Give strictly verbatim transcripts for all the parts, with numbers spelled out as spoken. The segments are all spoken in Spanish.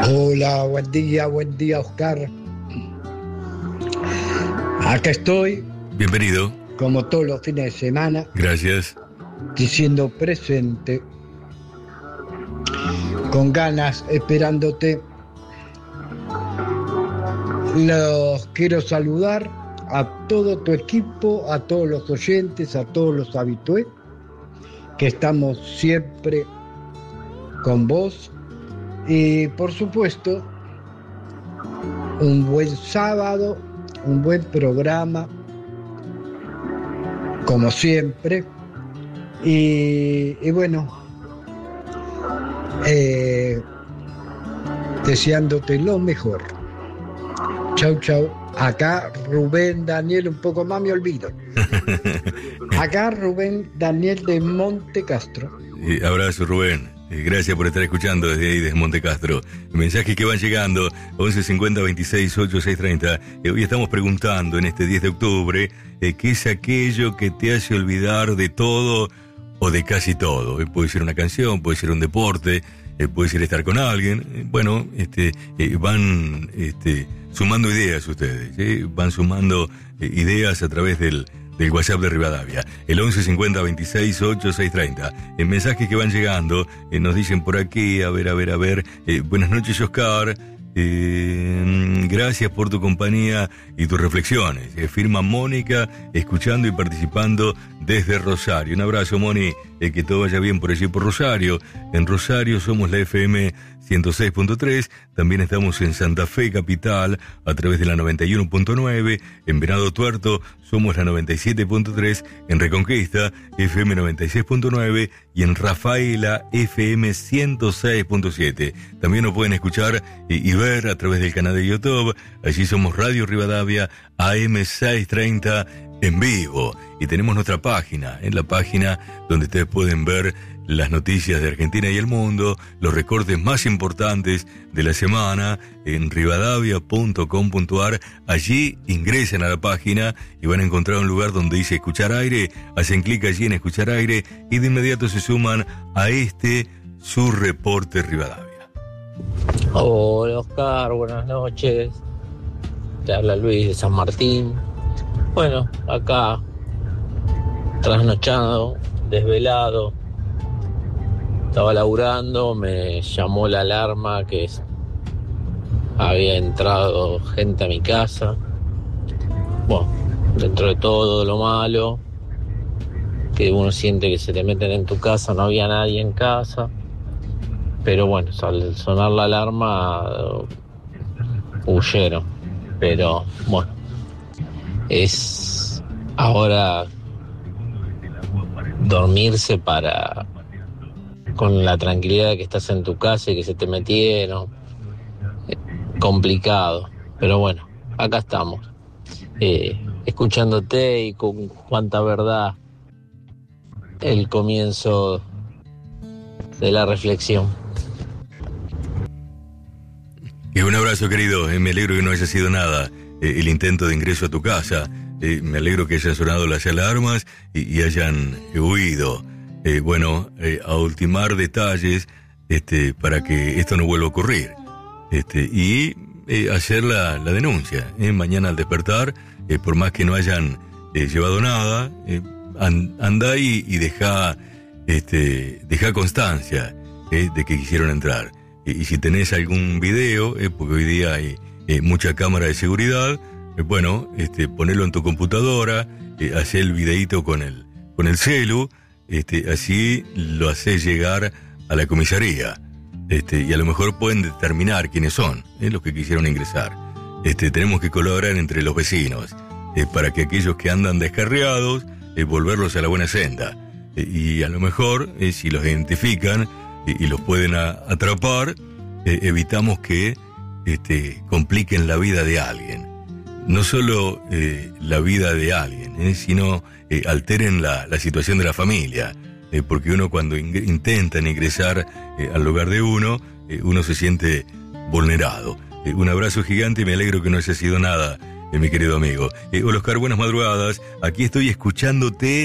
Hola, buen día, buen día, Oscar. Acá estoy. Bienvenido. Como todos los fines de semana. Gracias. Diciendo presente. Con ganas, esperándote. Los quiero saludar a todo tu equipo, a todos los oyentes, a todos los habitués, que estamos siempre con vos. Y por supuesto, un buen sábado, un buen programa, como siempre. Y, y bueno, eh, deseándote lo mejor. Chau, chau. Acá Rubén Daniel, un poco más me olvido. Acá Rubén Daniel de Monte Castro. Eh, abrazo, Rubén. Eh, gracias por estar escuchando desde ahí, desde Monte Castro. Mensajes que van llegando, once cincuenta veintiséis ochenta y seis treinta. Eh, hoy estamos preguntando en este diez de octubre, eh, ¿qué es aquello que te hace olvidar de todo o de casi todo? Eh, puede ser una canción, puede ser un deporte, eh, puede ser estar con alguien. Eh, bueno, este, eh, van este, sumando ideas ustedes, eh, van sumando eh, ideas a través del... del WhatsApp de Rivadavia, el once cincuenta veintiséis ochenta y seis treinta. En mensajes que van llegando, eh, nos dicen por aquí, a ver, a ver, a ver, eh, buenas noches, Oscar, eh, gracias por tu compañía y tus reflexiones. Eh, firma Mónica, escuchando y participando desde Rosario. Un abrazo, Moni, eh, que todo vaya bien por allí por Rosario. En Rosario somos la F M ciento seis punto tres, también estamos en Santa Fe Capital a través de la noventa y uno punto nueve, en Venado Tuerto somos la noventa y siete punto tres, en Reconquista F M noventa y seis punto nueve y en Rafaela F M ciento seis punto siete. También nos pueden escuchar y, y ver a través del canal de YouTube, allí somos Radio Rivadavia A M seiscientos treinta en vivo, y tenemos nuestra página, en la página donde ustedes pueden ver las noticias de Argentina y el mundo, los recortes más importantes de la semana en rivadavia punto com punto ar. Allí ingresan a la página y van a encontrar un lugar donde dice escuchar aire, hacen clic allí en escuchar aire y de inmediato se suman a este su reporte Rivadavia. Hola Oscar, buenas noches. Te habla Luis de San Martín. Bueno, acá trasnochado, desvelado. Estaba laburando, me llamó la alarma que había entrado gente a mi casa. Bueno, dentro de todo lo malo, que uno siente que se te meten en tu casa, no había nadie en casa. Pero bueno, al sonar la alarma, huyeron. Pero bueno, es ahora dormirse para... con la tranquilidad de que estás en tu casa y que se te metieron. Eh, complicado, pero bueno, acá estamos, eh, escuchándote y con cuánta verdad el comienzo de la reflexión. Y un abrazo, querido, eh, me alegro que no haya sido nada eh, el intento de ingreso a tu casa, eh, me alegro que hayan sonado las alarmas y, y hayan eh, huido. Eh, bueno, eh, a ultimar detalles este, para que esto no vuelva a ocurrir este, y eh, hacer la, la denuncia. Eh, mañana al despertar, eh, por más que no hayan eh, llevado nada, eh, and, andá y, y deja, este, deja constancia eh, de que quisieron entrar. Eh, y si tenés algún video, eh, porque hoy día hay eh, mucha cámara de seguridad, eh, bueno, este, ponelo en tu computadora, eh, hacé el videíto con el, con el celu. Este, así lo haces llegar a la comisaría este, y a lo mejor pueden determinar quiénes son eh, los que quisieron ingresar. Este, tenemos que colaborar entre los vecinos eh, para que aquellos que andan descarriados eh, volverlos a la buena senda eh, y a lo mejor eh, si los identifican eh, y los pueden a, atrapar eh, evitamos que este, compliquen la vida de alguien, no solo eh, la vida de alguien eh, sino Eh, alteren la, la situación de la familia, eh, porque uno cuando in- intentan ingresar eh, al hogar de uno, eh, uno se siente vulnerado. Eh, un abrazo gigante y me alegro que no haya sido nada, eh, mi querido amigo. Eh, hola Oscar, buenas madrugadas, aquí estoy escuchándote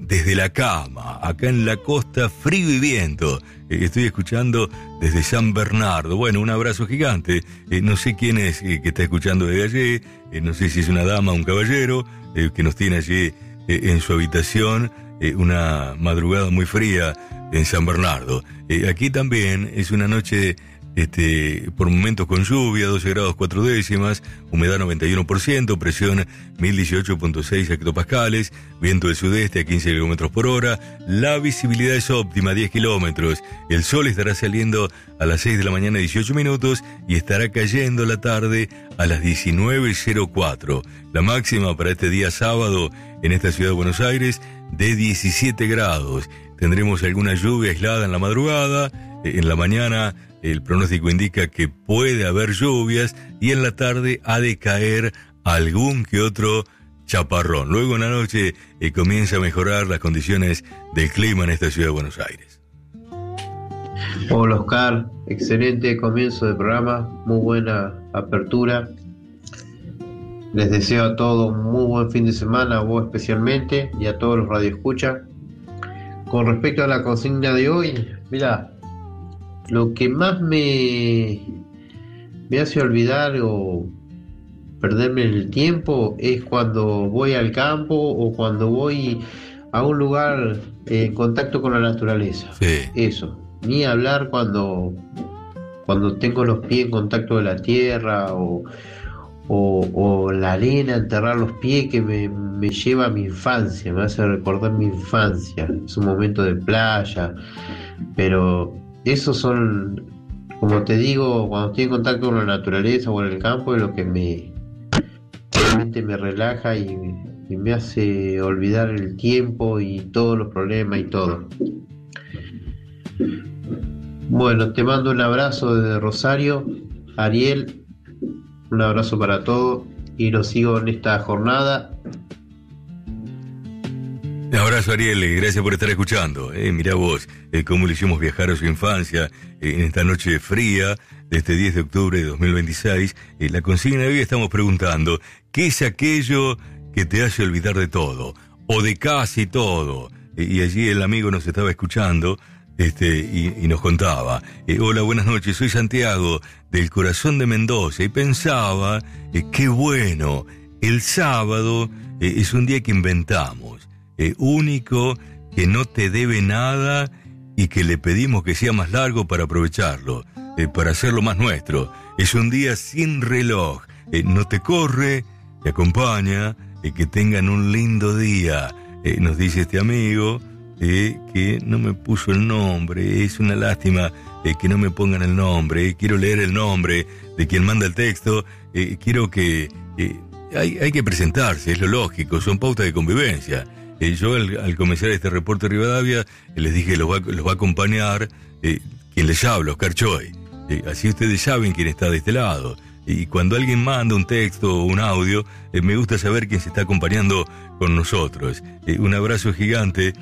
desde la cama, acá en la costa, frío y viento. Eh, estoy escuchando desde San Bernardo. Bueno, un abrazo gigante. Eh, no sé quién es eh, que está escuchando desde allí. Eh, no sé si es una dama o un caballero eh, que nos tiene allí eh, en su habitación. Eh, una madrugada muy fría en San Bernardo. Eh, aquí también es una noche este, por momentos con lluvia, doce grados cuatro décimas, humedad noventa y uno por ciento, presión mil dieciocho punto seis hectopascales, viento del sudeste a quince kilómetros por hora, la visibilidad es óptima, diez kilómetros, el sol estará saliendo a las seis de la mañana, dieciocho minutos, y estará cayendo la tarde a las diecinueve cero cuatro. La máxima para este día sábado en esta ciudad de Buenos Aires de diecisiete grados. Tendremos alguna lluvia aislada en la madrugada, en la mañana el pronóstico indica que puede haber lluvias y en la tarde ha de caer algún que otro chaparrón. Luego en la noche eh, comienza a mejorar las condiciones del clima en esta ciudad de Buenos Aires. Hola Oscar, excelente comienzo de programa, muy buena apertura. Les deseo a todos un muy buen fin de semana, a vos especialmente y a todos los radioescuchas. Con respecto a la consigna de hoy, mira, lo que más me, me hace olvidar o perderme el tiempo es cuando voy al campo o cuando voy a un lugar en contacto con la naturaleza. Sí. Eso, ni hablar cuando, cuando tengo los pies en contacto de la tierra o, o, o la arena, enterrar los pies, que me, me lleva a mi infancia, me hace recordar mi infancia. Es un momento de playa, pero esos son, como te digo, cuando estoy en contacto con la naturaleza o en el campo, es lo que me realmente me relaja y, y me hace olvidar el tiempo y todos los problemas y todo. Bueno, te mando un abrazo desde Rosario, Ariel, un abrazo para todos y los sigo en esta jornada. Un abrazo, Ariel, y gracias por estar escuchando. Eh, mirá vos, eh, cómo le hicimos viajar a su infancia eh, en esta noche fría de este diez de octubre de dos mil veintiséis. Eh, la consigna de hoy estamos preguntando, ¿qué es aquello que te hace olvidar de todo? O de casi todo. Eh, y allí el amigo nos estaba escuchando este, y, y nos contaba, eh, hola, buenas noches, soy Santiago, del corazón de Mendoza, y pensaba, eh, qué bueno, el sábado eh, es un día que inventamos. Eh, único, que no te debe nada y que le pedimos que sea más largo para aprovecharlo, eh, para hacerlo más nuestro. Es un día sin reloj, eh, no te corre, te acompaña, eh, que tengan un lindo día, eh, nos dice este amigo, eh, que no me puso el nombre, es una lástima eh, que no me pongan el nombre, eh, quiero leer el nombre de quien manda el texto, eh, quiero que... Eh, hay, hay que presentarse, es lo lógico, son pautas de convivencia. Eh, yo al, al comenzar este reporte de Rivadavia eh, les dije los va, los va a acompañar eh, quien les habla, Oscar Choy. Eh, así ustedes saben quién está de este lado. Y cuando alguien manda un texto o un audio, eh, me gusta saber quién se está acompañando con nosotros. Eh, un abrazo gigante,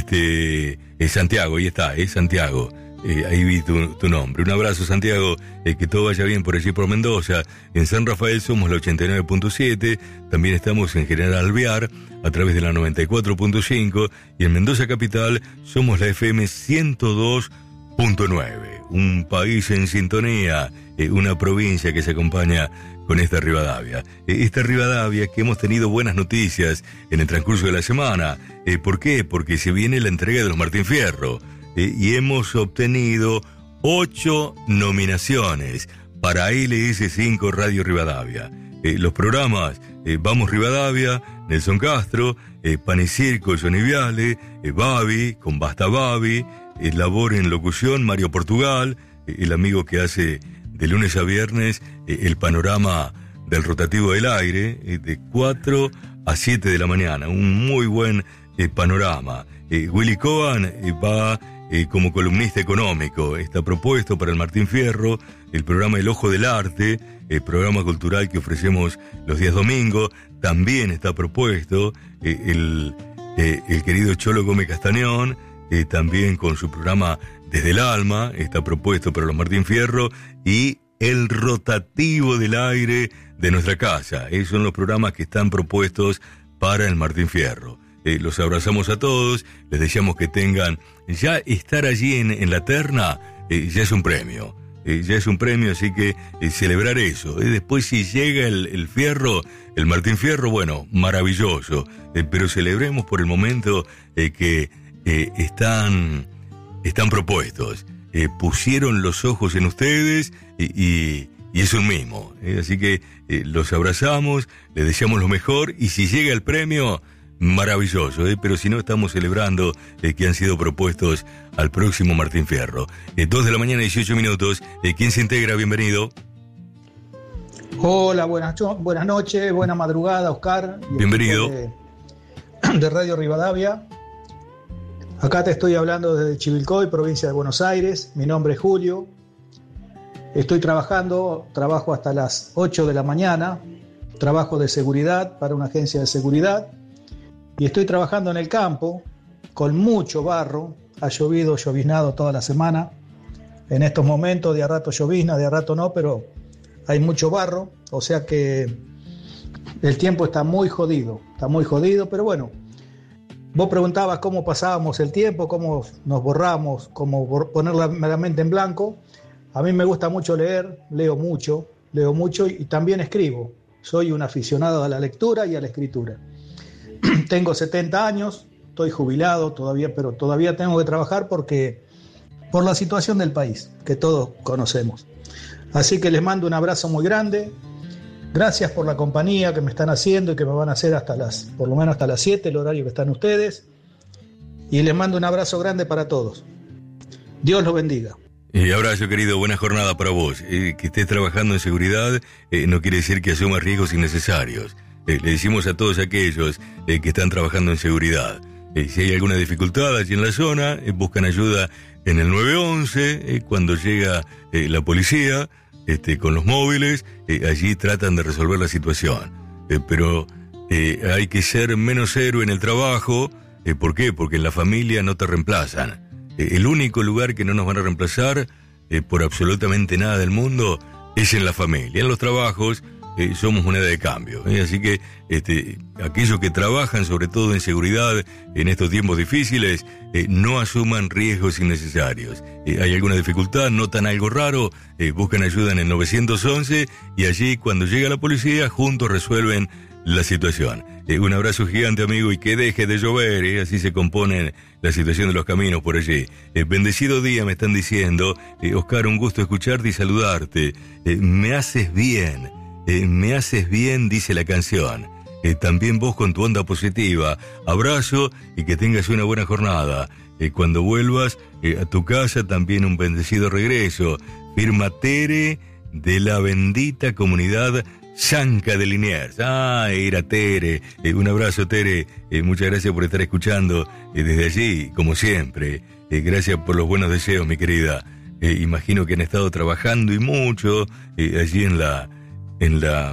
este, eh, Santiago, ahí está, eh, Santiago. Eh, ahí vi tu, tu nombre. Un abrazo, Santiago, eh, que todo vaya bien por allí por Mendoza. En San Rafael somos la ochenta y nueve punto siete, también estamos en General Alvear a través de la noventa y cuatro punto cinco y en Mendoza Capital somos la F M ciento dos punto nueve. Un país en sintonía, eh, una provincia que se acompaña con esta Rivadavia. Eh, esta Rivadavia que hemos tenido buenas noticias en el transcurso de la semana. Eh, ¿Por qué? Porque se viene la entrega de los Martín Fierro. Eh, y hemos obtenido ocho nominaciones para L S cinco Radio Rivadavia. Eh, los programas eh, Vamos Rivadavia, Nelson Castro, eh, Pan y Circo, Johnny Viale, eh, Babi, con Basta Babi, eh, Labor en Locución, Mario Portugal, eh, el amigo que hace de lunes a viernes eh, el panorama del rotativo del aire, eh, de cuatro a siete de la mañana. Un muy buen eh, panorama. Eh, Willy Cohen eh, va... Eh, como columnista económico, está propuesto para el Martín Fierro, el programa El Ojo del Arte, el programa cultural que ofrecemos los días domingos, también está propuesto eh, el, eh, el querido Cholo Gómez Castañón, eh, también con su programa Desde el Alma, está propuesto para los Martín Fierro, y el rotativo del aire de nuestra casa. Esos son los programas que están propuestos para el Martín Fierro. eh, los abrazamos a todos, les deseamos que tengan, ya estar allí en, en la terna, eh, ya es un premio. Eh, ya es un premio, así que eh, celebrar eso. Eh, después si llega el, el Fierro, el Martín Fierro, bueno, maravilloso. Eh, pero celebremos por el momento eh, que eh, están, están propuestos. Eh, pusieron los ojos en ustedes y, y, y es un mimo. Eh, así que eh, los abrazamos, les deseamos lo mejor y si llega el premio, maravilloso, ¿eh? Pero si no, estamos celebrando eh, que han sido propuestos al próximo Martín Fierro. Eh, dos de la mañana, dieciocho minutos. Eh, ¿Quién se integra? Bienvenido. Hola, buenas, buenas noches, buena madrugada, Oscar. Bienvenido. De, de Radio Rivadavia. Acá te estoy hablando desde Chivilcoy, provincia de Buenos Aires. Mi nombre es Julio. Estoy trabajando, trabajo hasta las ocho de la mañana. Trabajo de seguridad para una agencia de seguridad. Y estoy trabajando en el campo con mucho barro. Ha llovido, lloviznado toda la semana. En estos momentos de a rato llovizna, de a rato no, pero hay mucho barro. O sea que el tiempo está muy jodido, está muy jodido, pero bueno. Vos preguntabas cómo pasábamos el tiempo, cómo nos borramos, cómo poner la, la mente en blanco. A mí me gusta mucho leer, leo mucho, leo mucho y también escribo. Soy un aficionado a la lectura y a la escritura. Tengo setenta años, estoy jubilado todavía, pero todavía tengo que trabajar porque por la situación del país, que todos conocemos. Así que les mando un abrazo muy grande. Gracias por la compañía que me están haciendo y que me van a hacer hasta las, por lo menos hasta las siete, el horario que están ustedes. Y les mando un abrazo grande para todos. Dios los bendiga. Y abrazo, querido, buena jornada para vos. Eh, que estés trabajando en seguridad eh, no quiere decir que asumas riesgos innecesarios. Eh, le decimos a todos aquellos eh, que están trabajando en seguridad. Eh, si hay alguna dificultad allí en la zona, eh, buscan ayuda en el nueve once, eh, cuando llega eh, la policía este, con los móviles, eh, allí tratan de resolver la situación. Eh, pero eh, hay que ser menos héroe en el trabajo. Eh, ¿Por qué? Porque en la familia no te reemplazan. Eh, el único lugar que no nos van a reemplazar eh, por absolutamente nada del mundo es en la familia. En los trabajos Eh, somos moneda de cambio, ¿eh? Así que este, aquellos que trabajan sobre todo en seguridad en estos tiempos difíciles eh, no asuman riesgos innecesarios. Eh, hay alguna dificultad, notan algo raro, eh, buscan ayuda en el nueve once y allí cuando llega la policía juntos resuelven la situación. Eh, un abrazo gigante, amigo, y que deje de llover, ¿eh? Así se compone la situación de los caminos por allí. Eh, bendecido día me están diciendo. eh, Oscar, un gusto escucharte y saludarte. Eh, me haces bien. Eh, me haces bien, dice la canción. Eh, también vos con tu onda positiva. Abrazo y que tengas una buena jornada. Eh, cuando vuelvas eh, a tu casa, también un bendecido regreso. Firma Tere de la bendita comunidad Sanca de Liniers. Ah, era Tere. Eh, un abrazo, Tere. Eh, muchas gracias por estar escuchando eh, desde allí, como siempre. Eh, gracias por los buenos deseos, mi querida. Eh, imagino que han estado trabajando y mucho eh, allí en la... en la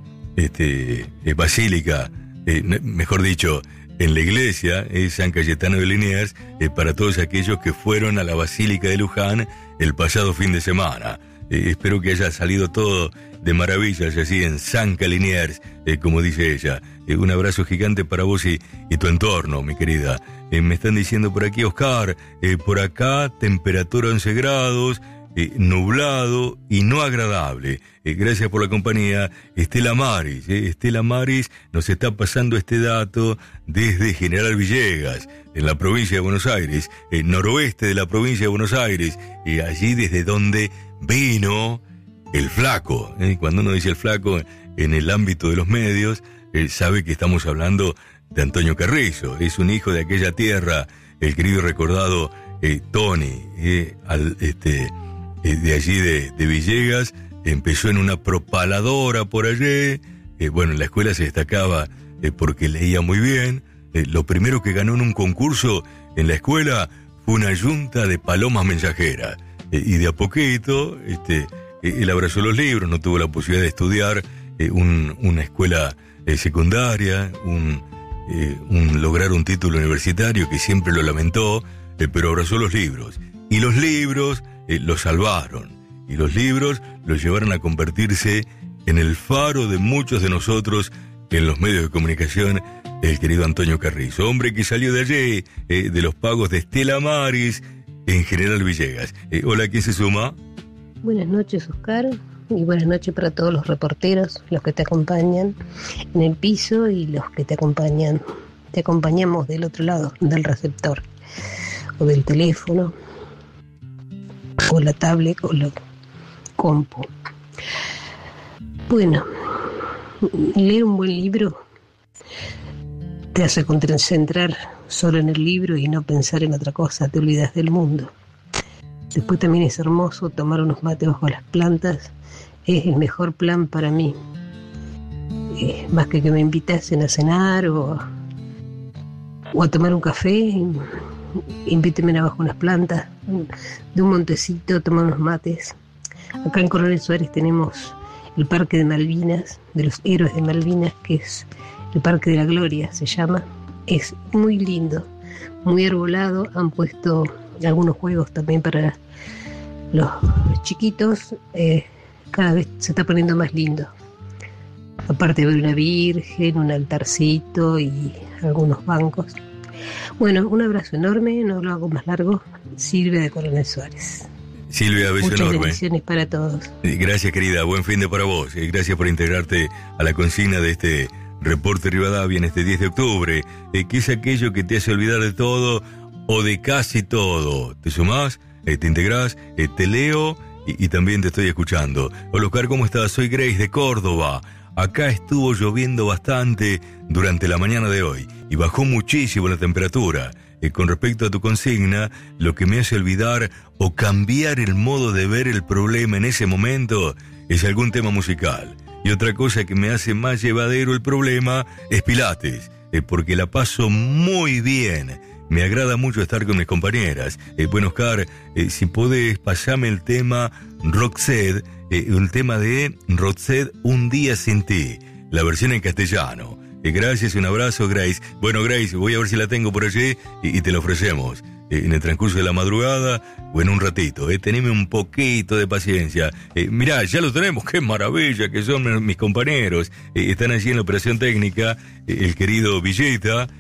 este, eh, basílica, eh, mejor dicho, en la iglesia eh, San Cayetano de Liniers, eh, para todos aquellos que fueron a la Basílica de Luján el pasado fin de semana. Eh, espero que haya salido todo de maravilla, así en Sanca Liniers, eh, como dice ella. Eh, un abrazo gigante para vos y, y tu entorno, mi querida. Eh, me están diciendo por aquí, Oscar, eh, por acá temperatura once grados, Eh, nublado y no agradable. Eh, gracias por la compañía. Estela Maris, eh, Estela Maris nos está pasando este dato desde General Villegas, en la provincia de Buenos Aires, el noroeste de la provincia de Buenos Aires, y allí desde donde vino el Flaco. Eh, cuando uno dice el Flaco en el ámbito de los medios, eh, sabe que estamos hablando de Antonio Carrizo. Es un hijo de aquella tierra, el querido recordado eh, Tony, eh, al, este... de allí de, de Villegas, empezó en una propaladora por allí, eh, bueno, en la escuela se destacaba eh, porque leía muy bien. Eh, lo primero que ganó en un concurso en la escuela fue una yunta de palomas mensajeras, eh, y de a poquito este, eh, él abrazó los libros, no tuvo la posibilidad de estudiar eh, un, una escuela eh, secundaria, un, eh, un, lograr un título universitario que siempre lo lamentó, eh, pero abrazó los libros, y los libros Eh, lo salvaron, y los libros lo llevaron a convertirse en el faro de muchos de nosotros en los medios de comunicación el querido Antonio Carrizo, hombre que salió de allí, eh, de los pagos de Estela Maris, en General Villegas. Eh, hola, ¿quién se suma? Buenas noches, Oscar, y buenas noches para todos los reporteros, los que te acompañan en el piso y los que te acompañan, te acompañamos del otro lado del receptor, o del teléfono, o la tablet, o la compu. Bueno, leer un buen libro te hace concentrar solo en el libro y no pensar en otra cosa, te olvidas del mundo. Después también es hermoso tomar unos mates bajo las plantas, es el mejor plan para mí. Eh, más que que me invitasen a cenar o, o a tomar un café, invítenme abajo unas plantas, de un montecito, tomar unos mates. Acá en Coronel Suárez tenemos el Parque de Malvinas, de los héroes de Malvinas, que es el Parque de la Gloria, se llama. Es muy lindo, muy arbolado, han puesto algunos juegos también para los chiquitos, eh, cada vez se está poniendo más lindo. Aparte de ver una virgen, un altarcito y algunos bancos. Bueno, un abrazo enorme, no lo hago más largo. Silvia de Coronel Suárez. Silvia, beso Muchas enorme. bendiciones para todos. Gracias, querida, buen fin de para vos. Gracias por integrarte a la consigna de este Reporte Rivadavia en este diez de octubre, eh, que es aquello que te hace olvidar de todo o de casi todo. ¿Te sumás? Eh, ¿Te integrás? Eh, te leo y, y también te estoy escuchando. Hola, Oscar, ¿cómo estás? Soy Grace de Córdoba. Acá estuvo lloviendo bastante durante la mañana de hoy y bajó muchísimo la temperatura. Eh, con respecto a tu consigna, lo que me hace olvidar o cambiar el modo de ver el problema en ese momento es algún tema musical. Y otra cosa que me hace más llevadero el problema es Pilates, eh, porque la paso muy bien. Me agrada mucho estar con mis compañeras. Eh, bueno, Oscar, eh, si podés, pasame el tema Roxette, eh, el tema de Roxette, Un día sin ti, la versión en castellano. Eh, gracias, un abrazo, Grace. Bueno, Grace, voy a ver si la tengo por allí y, y te la ofrecemos. Eh, en el transcurso de la madrugada o en un ratito. Eh, teneme un poquito de paciencia. Eh, mirá, ya lo tenemos, qué maravilla que son mis compañeros. Eh, están allí en la operación técnica, eh, el querido Villeta,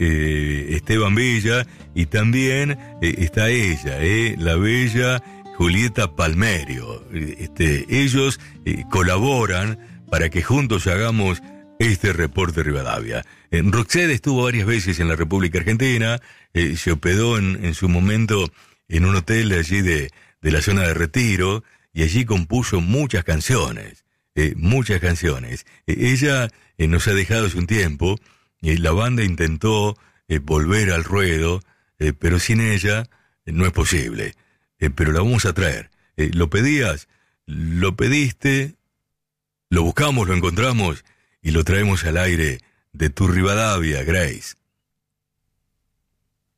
eh, Esteban Villa, y también eh, está ella, eh, la bella Julieta Palmerio. Este, ellos eh, colaboran para que juntos hagamos este Reporte Rivadavia. Eh, Roxette estuvo varias veces en la República Argentina, eh, se hospedó en, en su momento en un hotel allí de, de la zona de Retiro, y allí compuso muchas canciones, eh, muchas canciones. Eh, ella eh, nos ha dejado hace un tiempo, y eh, la banda intentó eh, volver al ruedo, eh, pero sin ella eh, no es posible. Eh, pero la vamos a traer. Eh, ¿Lo pedías? ¿Lo pediste? ¿Lo buscamos? ¿Lo encontramos? Y lo traemos al aire de tu Rivadavia, Grace.